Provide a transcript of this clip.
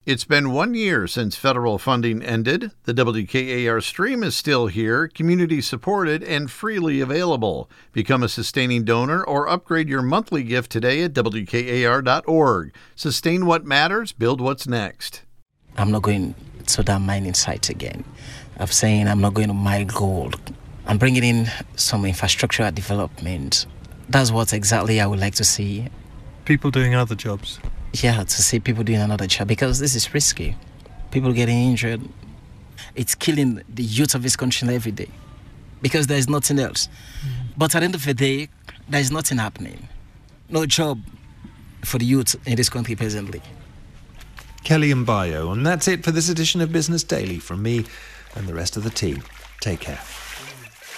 It's been 1 year since federal funding ended. The WKAR stream is still here, community supported, and freely available. Become a sustaining donor or upgrade your monthly gift today at WKAR.org. Sustain what matters, build what's next. I'm not going to that mining site again. I'm saying I'm not going to mine gold. I'm bringing in some infrastructural development. That's what exactly I would like to see. People doing other jobs? Yeah, to see people doing another job, because this is risky. People getting injured. It's killing the youth of this country every day because there's nothing else. But at the end of the day, there's nothing happening. No job for the youth in this country presently. Kelly Mbayo, and that's it for this edition of Business Daily from me and the rest of the team. Take care.